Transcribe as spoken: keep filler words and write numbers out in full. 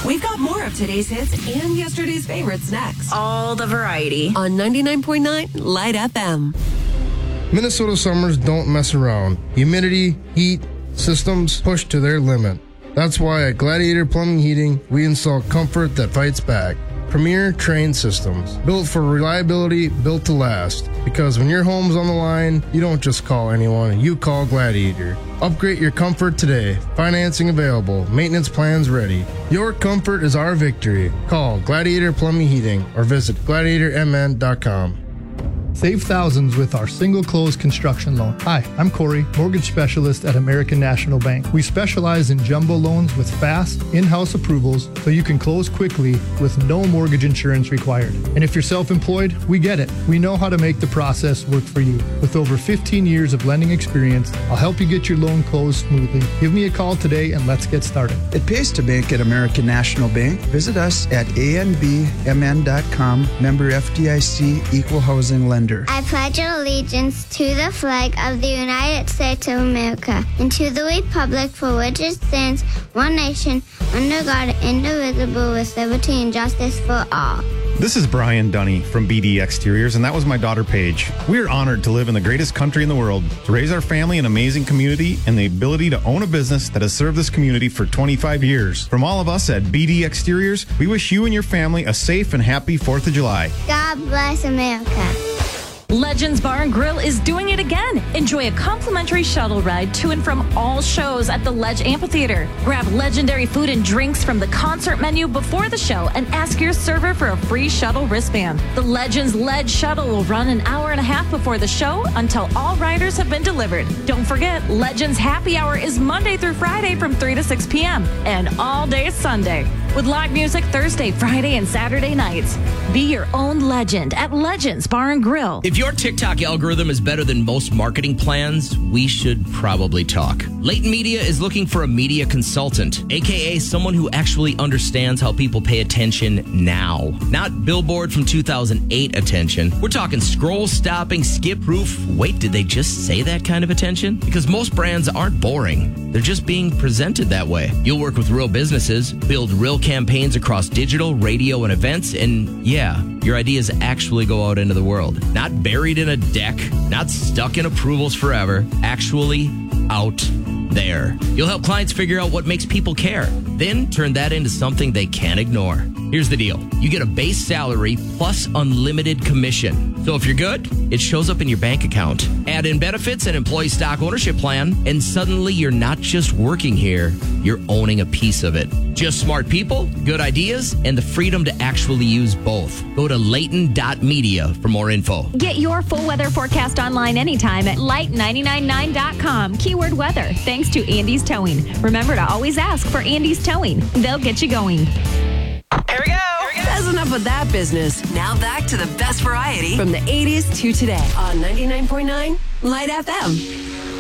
We've got more of today's hits and yesterday's favorites next. All the variety. On ninety-nine point nine Light F M. Minnesota summers don't mess around. Humidity, heat, systems push to their limit. That's why at Gladiator Plumbing Heating, we install comfort that fights back. Premier trained systems, built for reliability, built to last. Because when your home's on the line, you don't just call anyone, you call Gladiator. Upgrade your comfort today. Financing available. Maintenance plans ready. Your comfort is our victory. Call Gladiator Plumbing Heating or visit gladiator m n dot com. Save thousands with our single close construction loan. Hi, I'm Corey, mortgage specialist at American National Bank. We specialize in jumbo loans with fast, in-house approvals so you can close quickly with no mortgage insurance required. And if you're self-employed, we get it. We know how to make the process work for you. With over fifteen years of lending experience, I'll help you get your loan closed smoothly. Give me a call today and let's get started. It pays to bank at American National Bank. Visit us at a n b m n dot com, member F D I C, equal housing lender. I pledge allegiance to the flag of the United States of America and to the republic for which it stands, one nation, under God, indivisible, with liberty and justice for all. This is Brian Dunny from B D Exteriors, and that was my daughter, Paige. We are honored to live in the greatest country in the world, to raise our family in an amazing community, and the ability to own a business that has served this community for twenty-five years. From all of us at B D Exteriors, we wish you and your family a safe and happy fourth of July. God bless America. Legends Bar and Grill is doing it again. Enjoy a complimentary shuttle ride to and from all shows at the Ledge Amphitheater. Grab legendary food and drinks from the concert menu before the show and ask your server for a free shuttle wristband. The Legends Ledge Shuttle will run an hour and a half before the show until all riders have been delivered. Don't forget, Legends Happy Hour is Monday through Friday from three to six p.m. and all day Sunday, with live music Thursday, Friday, and Saturday nights. Be your own legend at Legends Bar and Grill. If your TikTok algorithm is better than most marketing plans, we should probably talk. Leighton Media is looking for a media consultant, aka someone who actually understands how people pay attention now. Not Billboard from two thousand eight attention. We're talking scroll stopping, skip proof. Wait, did they just say that kind of attention? Because most brands aren't boring. They're just being presented that way. You'll work with real businesses, build real campaigns across digital, radio, and events, and yeah, your ideas actually go out into the world. Not buried in a deck, not stuck in approvals forever, actually out there. You'll help clients figure out what makes people care, then turn that into something they can't ignore. Here's the deal. You get a base salary plus unlimited commission. So if you're good, it shows up in your bank account. Add in benefits and employee stock ownership plan, and suddenly you're not just working here, you're owning a piece of it. Just smart people, good ideas, and the freedom to actually use both. Go to Leighton dot media for more info. Get your full weather forecast online anytime at light nine nine nine dot com. Keyword weather, thanks to Andy's Towing. Remember to always ask for Andy's Towing. They'll get you going. Here we go. That's enough of that business. Now back to the best variety from the eighties to today on ninety-nine point nine Light F M.